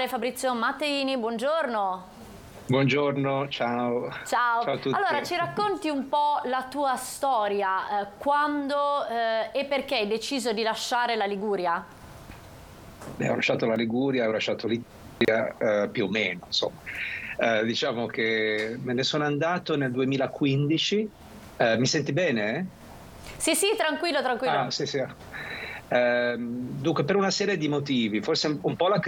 musicale Fabrizio Matteini, buongiorno. Buongiorno, ciao. Ciao. Ciao a tutti. Allora, ci racconti un po' la tua storia, quando e perché hai deciso di lasciare la Liguria? Ho lasciato la Liguria, ho lasciato l'Italia più o meno, insomma. Diciamo che me ne sono andato nel 2015. Mi senti bene? Sì, sì, tranquillo, tranquillo. Sì, sì. Dunque, per una serie di motivi, forse un po' la